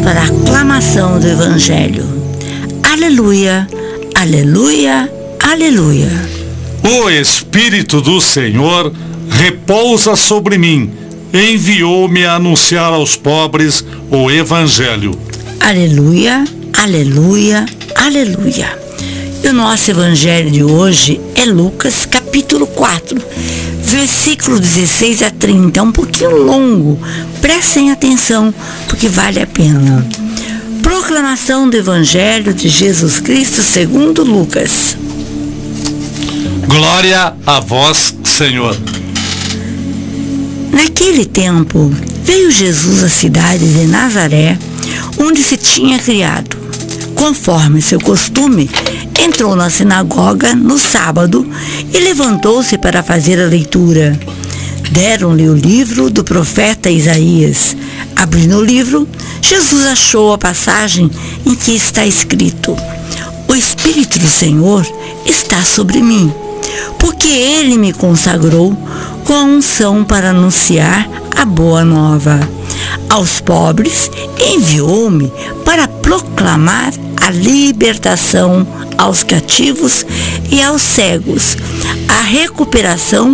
para a aclamação do Evangelho. Aleluia, aleluia, aleluia. O Espírito do Senhor repousa sobre mim. Enviou-me a anunciar aos pobres o Evangelho. Aleluia, aleluia, aleluia. E o nosso Evangelho de hoje é Lucas capítulo 4, versículo 16 a 30. É um pouquinho longo, prestem atenção, porque vale a pena. Proclamação do Evangelho de Jesus Cristo segundo Lucas. Glória a vós, Senhor. Naquele tempo, veio Jesus à cidade de Nazaré, onde se tinha criado. Conforme seu costume, entrou na sinagoga no sábado e levantou-se para fazer a leitura. Deram-lhe o livro do profeta Isaías. Abrindo o livro, Jesus achou a passagem em que está escrito: O Espírito do Senhor está sobre mim, porque Ele me consagrou com a unção para anunciar a boa nova. Aos pobres enviou-me para proclamar a libertação aos cativos e aos cegos, a recuperação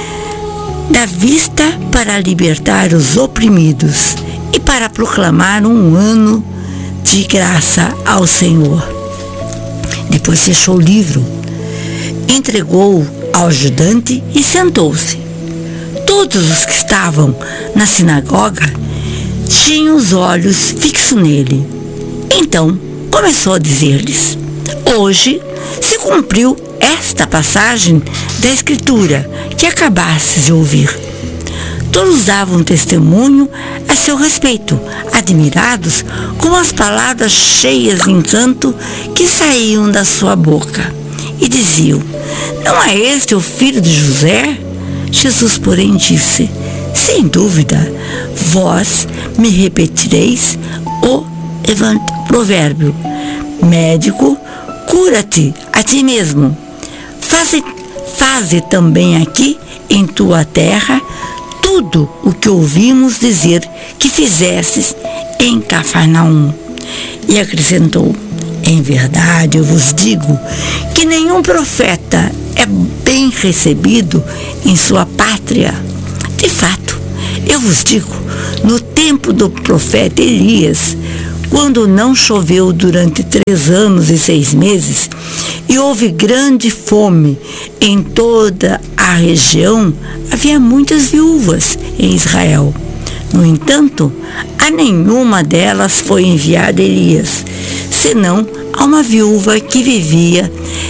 da vista para libertar os oprimidos e para proclamar um ano de graça ao Senhor. Depois fechou o livro, entregou-o ao ajudante e sentou-se. Todos os que estavam na sinagoga tinham os olhos fixos nele. Então começou a dizer-lhes: Hoje se cumpriu esta passagem da Escritura que acabastes de ouvir. Todos davam testemunho a seu respeito, admirados com as palavras cheias de encanto que saíam da sua boca. E diziam: Não é este o filho de José? Jesus, porém, disse: Sem dúvida, vós me repetireis o provérbio: Médico, cura-te a ti mesmo. Faze também aqui em tua terra tudo o que ouvimos dizer que fizestes em Cafarnaum. E acrescentou: Em verdade eu vos digo que nenhum profeta é bem recebido em sua pátria. De fato, eu vos digo, no tempo do profeta Elias, quando não choveu durante 3 anos e 6 meses, e houve grande fome em toda a região, havia muitas viúvas em Israel. No entanto, a nenhuma delas foi enviado Elias, senão a uma viúva que vivia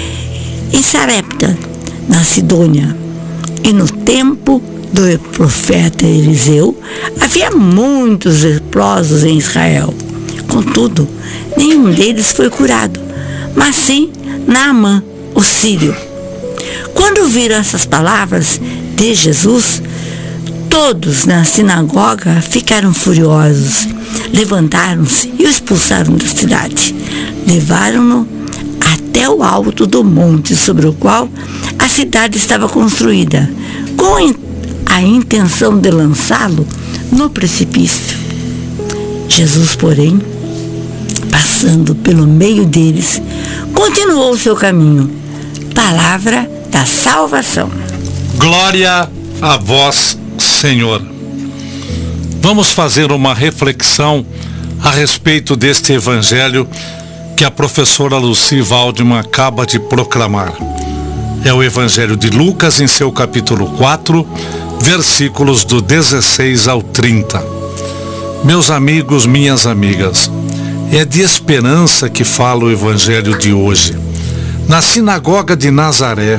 em Sarepta, na Sidônia. E no tempo do profeta Eliseu, havia muitos leprosos em Israel. Contudo, nenhum deles foi curado, mas sim Naamã, o sírio. Quando ouviram essas palavras de Jesus, todos na sinagoga ficaram furiosos. Levantaram-se e o expulsaram da cidade. Levaram-no até o alto do monte sobre o qual a cidade estava construída, com a intenção de lançá-lo no precipício. Jesus, porém, passando pelo meio deles, continuou o seu caminho. Palavra da salvação. Glória a vós, Senhor. Vamos fazer uma reflexão a respeito deste Evangelho que a professora Lucy Waldman acaba de proclamar. É o Evangelho de Lucas, em seu capítulo 4, versículos do 16 ao 30. Meus amigos, minhas amigas, é de esperança que fala o Evangelho de hoje. Na sinagoga de Nazaré,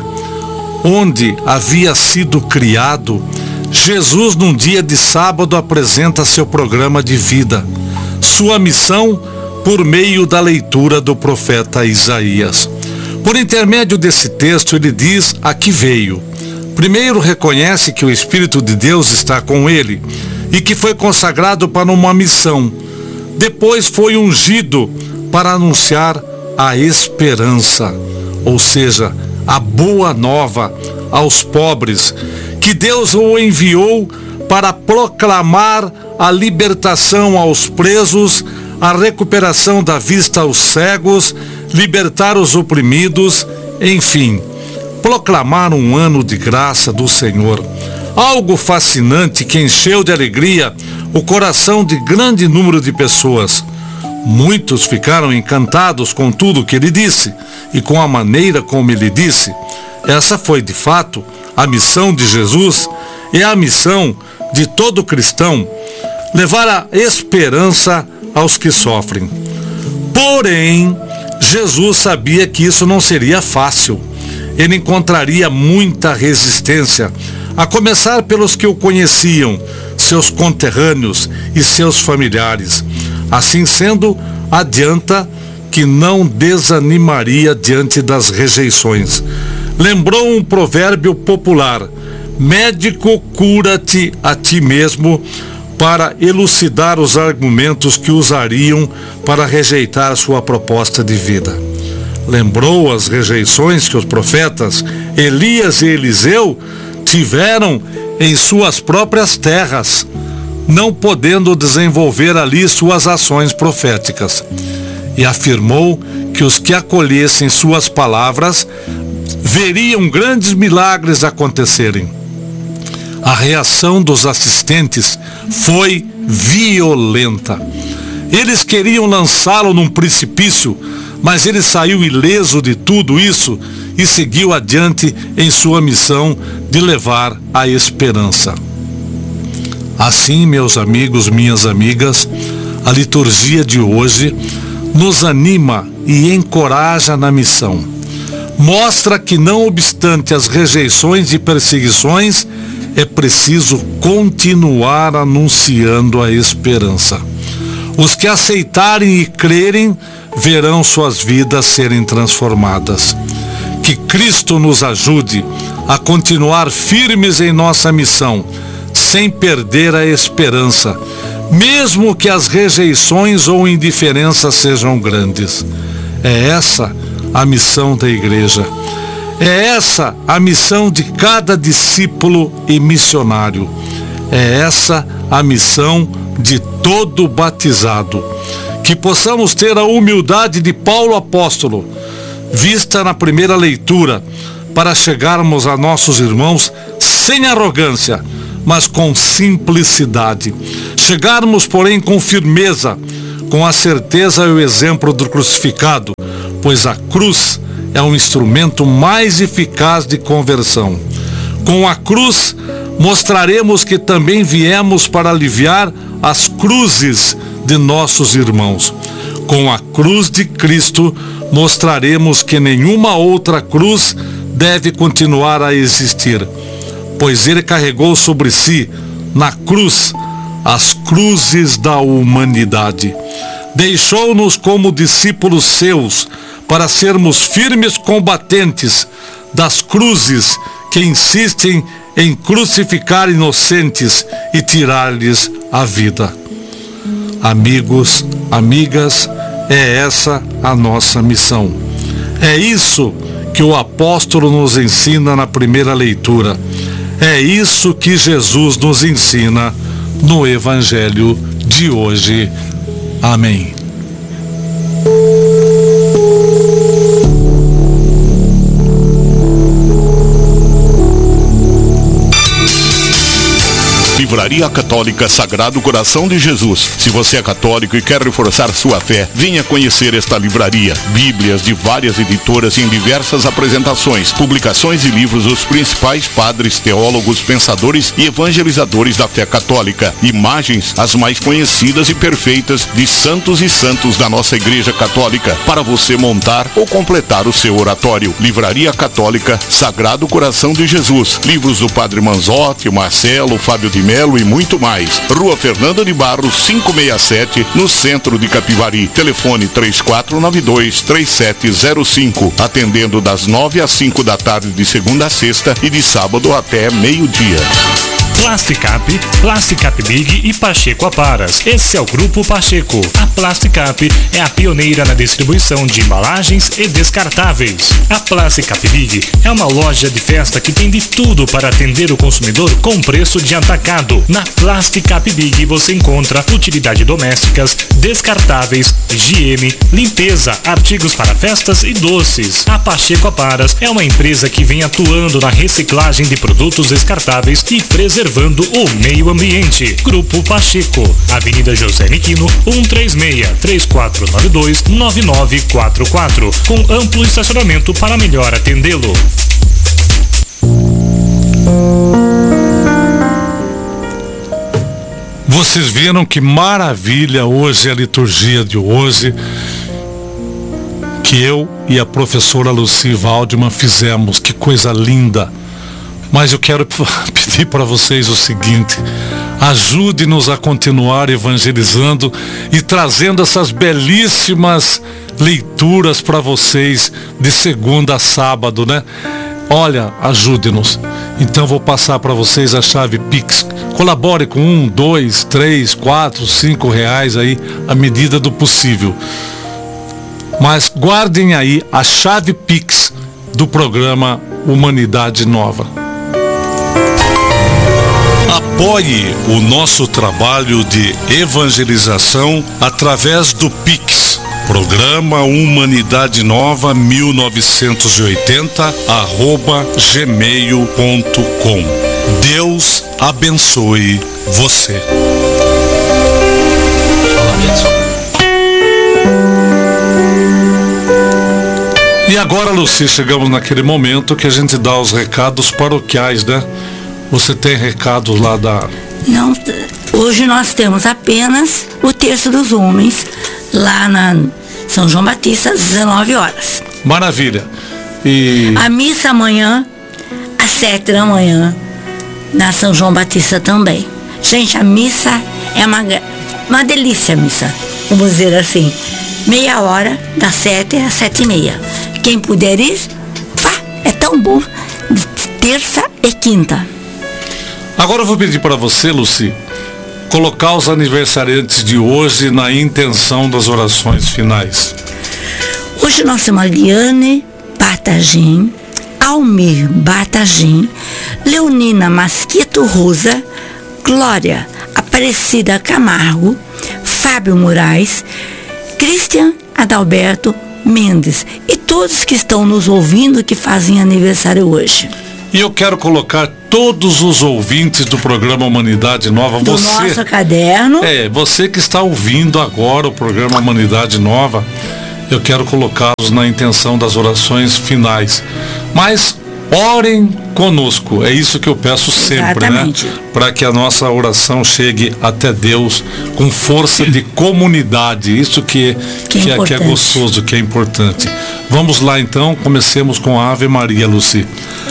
onde havia sido criado, Jesus, num dia de sábado, apresenta seu programa de vida, sua missão por meio da leitura do profeta Isaías. Por intermédio desse texto, ele diz a que veio. Primeiro, reconhece que o Espírito de Deus está com ele e que foi consagrado para uma missão. Depois foi ungido para anunciar a esperança, ou seja, a boa nova aos pobres, que Deus o enviou para proclamar a libertação aos presos, a recuperação da vista aos cegos, libertar os oprimidos, enfim, proclamar um ano de graça do Senhor. Algo fascinante que encheu de alegria o coração de grande número de pessoas. Muitos ficaram encantados com tudo que ele disse e com a maneira como ele disse. Essa foi, de fato, a missão de Jesus e a missão de todo cristão, levar a esperança aos que sofrem. Porém, Jesus sabia que isso não seria fácil. Ele encontraria muita resistência, a começar pelos que o conheciam, seus conterrâneos e seus familiares. Assim sendo, adianta que não desanimaria diante das rejeições. Lembrou um provérbio popular: médico, cura-te a ti mesmo, para elucidar os argumentos que usariam para rejeitar sua proposta de vida. Lembrou as rejeições que os profetas Elias e Eliseu tiveram em suas próprias terras, não podendo desenvolver ali suas ações proféticas. E afirmou que os que acolhessem suas palavras veriam grandes milagres acontecerem. A reação dos assistentes foi violenta. Eles queriam lançá-lo num precipício, mas ele saiu ileso de tudo isso e seguiu adiante em sua missão de levar a esperança. Assim, meus amigos, minhas amigas, a liturgia de hoje nos anima e encoraja na missão. Mostra que, não obstante as rejeições e perseguições, é preciso continuar anunciando a esperança. Os que aceitarem e crerem verão suas vidas serem transformadas. Que Cristo nos ajude a continuar firmes em nossa missão, sem perder a esperança, mesmo que as rejeições ou indiferenças sejam grandes. É essa a missão da igreja. É essa a missão de cada discípulo e missionário. É essa a missão de todo batizado. Que possamos ter a humildade de Paulo apóstolo, vista na primeira leitura, para chegarmos a nossos irmãos sem arrogância, mas com simplicidade. Chegarmos, porém, com firmeza, com a certeza e o exemplo do crucificado, pois a cruz é um instrumento mais eficaz de conversão. Com a cruz, mostraremos que também viemos para aliviar as cruzes de nossos irmãos. Com a cruz de Cristo, mostraremos que nenhuma outra cruz deve continuar a existir, pois ele carregou sobre si, na cruz, as cruzes da humanidade. Deixou-nos como discípulos seus, para sermos firmes combatentes das cruzes que insistem em crucificar inocentes e tirar-lhes a vida. Amigos, amigas, é essa a nossa missão. É isso que o apóstolo nos ensina na primeira leitura. É isso que Jesus nos ensina no Evangelho de hoje. Amém. Livraria Católica Sagrado Coração de Jesus. Se você é católico e quer reforçar sua fé, venha conhecer esta livraria. Bíblias de várias editoras em diversas apresentações, publicações e livros dos principais padres, teólogos, pensadores e evangelizadores da fé católica. Imagens, as mais conhecidas e perfeitas, de santos e santos da nossa Igreja Católica, para você montar ou completar o seu oratório. Livraria Católica Sagrado Coração de Jesus. Livros do Padre Manzotti, Marcelo, Fábio de Melo e muito mais. Rua Fernando de Barros, 567, no centro de Capivari. Telefone 3492-3705. Atendendo das 9 às 5 da tarde de segunda a sexta e de sábado até meio-dia. Plasticap, Plasticap Big e Pacheco Aparas. Esse é o Grupo Pacheco. A Plasticap é a pioneira na distribuição de embalagens e descartáveis. A Plasticap Big é uma loja de festa que tem de tudo para atender o consumidor com preço de atacado. Na Plasticap Big você encontra utilidades domésticas, descartáveis, higiene, limpeza, artigos para festas e doces. A Pacheco Aparas é uma empresa que vem atuando na reciclagem de produtos descartáveis e preservando o meio ambiente. Grupo Pacheco, Avenida José Niquino, 136-3492-9944, com amplo estacionamento para melhor atendê-lo. Vocês viram que maravilha hoje a liturgia de hoje, que eu e a professora Lucy Waldman fizemos. Que coisa linda. Mas eu quero pedir para vocês o seguinte: ajude-nos a continuar evangelizando e trazendo essas belíssimas leituras para vocês de segunda a sábado, né? Olha, ajude-nos. Então vou passar para vocês a chave Pix. Colabore com 1, 2, 3, 4, 5 reais aí, à medida do possível. Mas guardem aí a chave Pix do programa Humanidade Nova. Apoie o nosso trabalho de evangelização através do Pix. Programa Humanidade Nova 1980 @gmail.com. Deus abençoe você. E agora, Lucy, chegamos naquele momento que a gente dá os recados paroquiais, né? Você tem recados lá da... Não, hoje nós temos apenas o Terço dos Homens, lá na São João Batista, às 19 horas. Maravilha. E a missa amanhã, às 7 da manhã, na São João Batista também. Gente, a missa é uma delícia, a missa, vamos dizer assim. Meia hora, das 7 às 7h30. Quem puder ir, é tão bom, de terça e quinta. Agora eu vou pedir para você, Lucy, colocar os aniversariantes de hoje na intenção das orações finais. Hoje nós temos a Liane Batagim, Almir Batagim, Leonina Masquito Rosa, Glória Aparecida Camargo, Fábio Moraes, Cristian Adalberto Mendes e todos que estão nos ouvindo que fazem aniversário hoje. E eu quero colocar todos os ouvintes do programa Humanidade Nova. Do nosso caderno. Você que está ouvindo agora o programa Humanidade Nova, eu quero colocá-los na intenção das orações finais. Mas orem conosco, é isso que eu peço sempre, exatamente, né? Para que a nossa oração chegue até Deus com força de comunidade, isso que é gostoso, que é importante. Vamos lá então, comecemos com a Ave Maria, Lucy.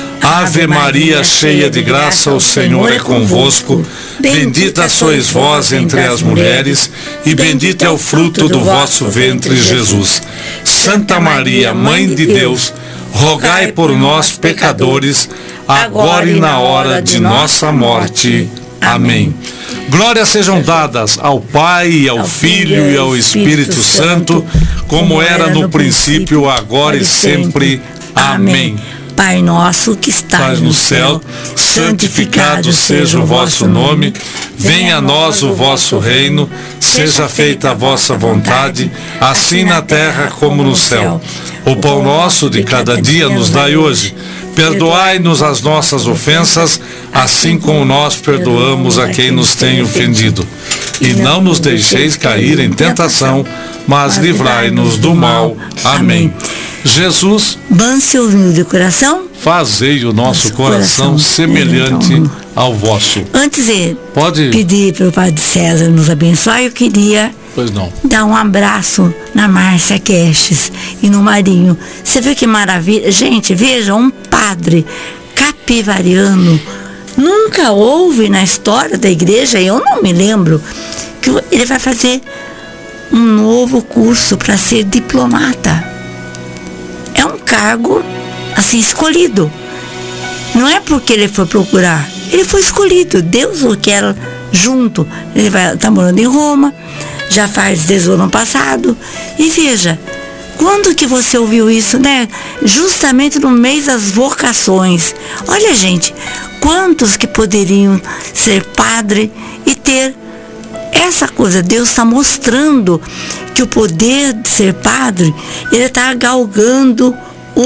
Ave Maria, cheia de graça, o Senhor é convosco. Bendita sois vós entre as mulheres, e bendito é o fruto do vosso ventre, Jesus. Santa Maria, Mãe de Deus, rogai por nós, pecadores, agora e na hora de nossa morte. Amém. Glórias sejam dadas ao Pai, ao Filho e ao Espírito Santo, como era no princípio, agora e sempre. Amém. Pai nosso que estás no céu, santificado seja o vosso nome, venha a nós o vosso reino, seja feita a vossa vontade, assim na terra como no céu. O pão nosso de cada dia nos dai hoje. Perdoai-nos as nossas ofensas, assim como nós perdoamos a quem nos tem ofendido. E não nos deixeis cair em tentação, mas livrai-nos do mal. Amém. Jesus, manso e humilde de coração, fazei o nosso coração semelhante ao vosso. Antes de pedir para o Padre César nos abençoar, eu queria dar um abraço na Márcia Questes e no Marinho. Você viu que maravilha? Gente, veja, um padre capivariano. Nunca houve na história da igreja, eu não me lembro, que ele vai fazer um novo curso para ser diplomata. É um cargo assim escolhido. Não é porque ele foi procurar. Ele foi escolhido, Deus o quer junto. Ele está morando em Roma, já faz desde o ano passado. E veja, quando que você ouviu isso, né? Justamente no mês das vocações. Olha, gente, quantos que poderiam ser padre e ter essa coisa? Deus está mostrando que o poder de ser padre, ele está galgando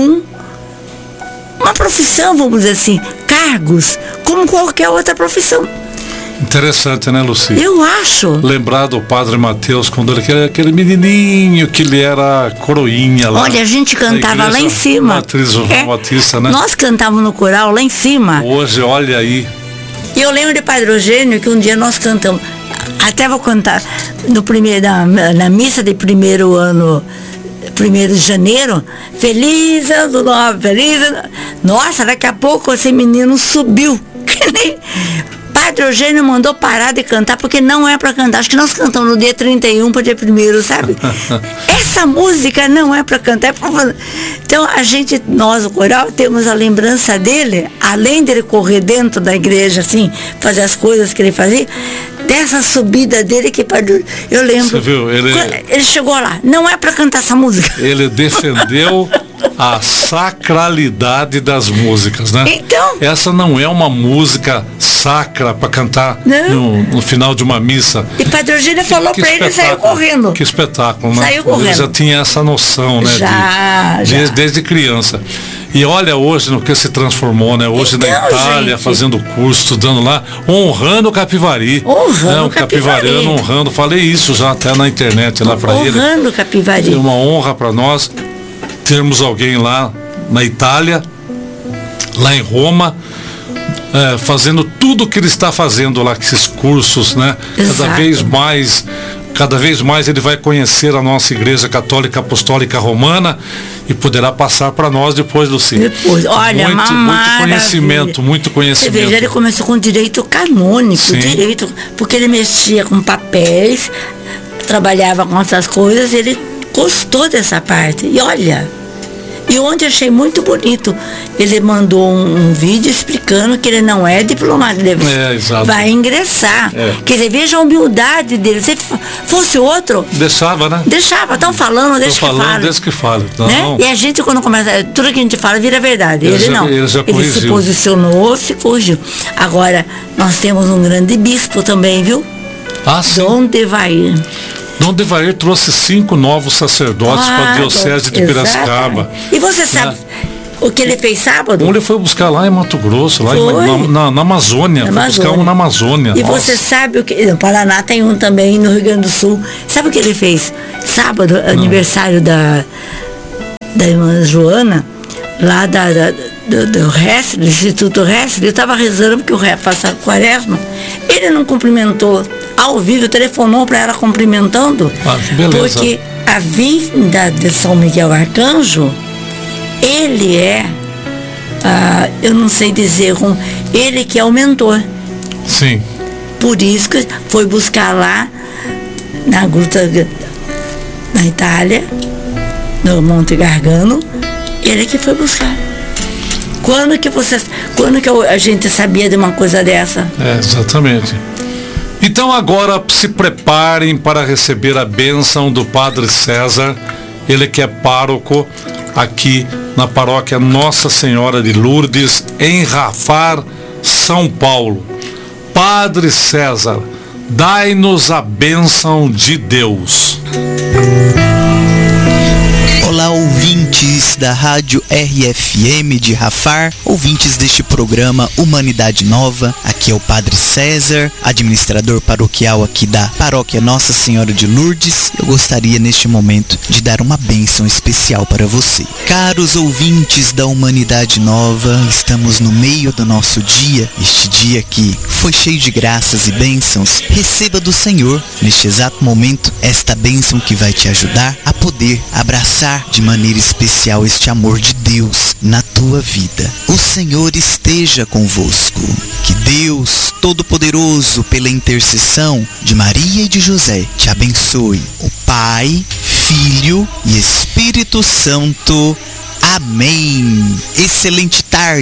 uma profissão, vamos dizer assim, cargos, como qualquer outra profissão. Interessante, né, Luci? Eu acho. Lembrar do Padre Mateus, quando ele era aquele menininho que ele era coroinha lá. Olha, a gente cantava lá em cima. Matriz João Batista, né? Nós cantávamos no coral lá em cima. Hoje, olha aí. E eu lembro de Padre Eugênio que um dia nós cantamos, até vou contar, na missa de primeiro ano, 1º de janeiro, feliz ano novo, feliz ano... Nossa, daqui a pouco esse menino subiu. Padre Eugênio mandou parar de cantar, porque não é para cantar. Acho que nós cantamos no dia 31 para dia 1º, sabe? Essa música não é para cantar, é pra... Então, nós, o coral, temos a lembrança dele, além dele correr dentro da igreja, assim, fazer as coisas que ele fazia, dessa subida dele que eu lembro. Você viu? Ele chegou lá, não é para cantar essa música. Ele defendeu a sacralidade das músicas, né? Então, essa não é uma música sacra para cantar no final de uma missa. E Padre Eugênio falou para ele e saiu correndo. Que espetáculo, né? Saiu correndo. Ele já tinha essa noção, né? Já. Desde criança. E olha hoje no que se transformou, né? Hoje então, na Itália, gente, fazendo curso, estudando lá, honrando o Capivari. Honrando o capivariano, honrando. Falei isso já até na internet lá para ele. Honrando o Capivari. É uma honra para nós termos alguém lá na Itália, lá em Roma, fazendo tudo o que ele está fazendo lá, com esses cursos, né? Cada vez mais ele vai conhecer a nossa Igreja Católica Apostólica Romana e poderá passar para nós depois, Luci. Depois, olha, muito conhecimento. Você veja, ele começou com direito canônico, porque ele mexia com papéis, trabalhava com essas coisas, ele gostou dessa parte. E olha, e onde eu achei muito bonito, ele mandou um vídeo explicando que ele não é diplomado, ele vai ingressar. Quer dizer, veja a humildade dele. Se fosse outro... Deixava, né? Deixava, estão falando, deixa que fale. Né? E a gente, quando começa, tudo que a gente fala vira verdade. Ele não. Ele se posicionou, se corrigiu. Agora, nós temos um grande bispo também, viu? Sim. Dom Devair. Dom Devair trouxe 5 novos sacerdotes para a Diocese de Piracicaba. E você sabe o que ele fez sábado? Ele foi buscar lá em Mato Grosso, lá na Amazônia. Foi buscar um na Amazônia. E você sabe o que... No Paraná tem um também, no Rio Grande do Sul. Sabe o que ele fez? Sábado, aniversário da irmã Joana, lá do Restre, do Instituto Restre. Eu estava rezando porque o passaram Quaresma. Ele não cumprimentou ao vivo, telefonou para ela cumprimentando, porque a vinda de São Miguel Arcanjo, ele eu não sei dizer, ele que é o mentor. Sim. Por isso que foi buscar lá na gruta na Itália, no Monte Gargano, ele que foi buscar. Quando que a gente sabia de uma coisa dessa? Exatamente. Então agora se preparem para receber a bênção do Padre César, ele que é pároco aqui na paróquia Nossa Senhora de Lourdes, em Rafar, São Paulo. Padre César, dai-nos a bênção de Deus. Olá, ouvintes da Rádio RFM de Rafar, ouvintes deste programa Humanidade Nova. Aqui é o Padre César, administrador paroquial aqui da Paróquia Nossa Senhora de Lourdes. Eu gostaria neste momento de dar uma bênção especial para você. Caros ouvintes da Humanidade Nova, estamos no meio do nosso dia, este dia que foi cheio de graças e bênçãos. Receba do Senhor, neste exato momento, esta bênção que vai te ajudar a poder abraçar de maneira especial este amor de Deus na tua vida. O Senhor esteja convosco. Que Deus Todo-Poderoso, pela intercessão de Maria e de José, te abençoe. O Pai, Filho e Espírito Santo. Amém. Excelente tarde.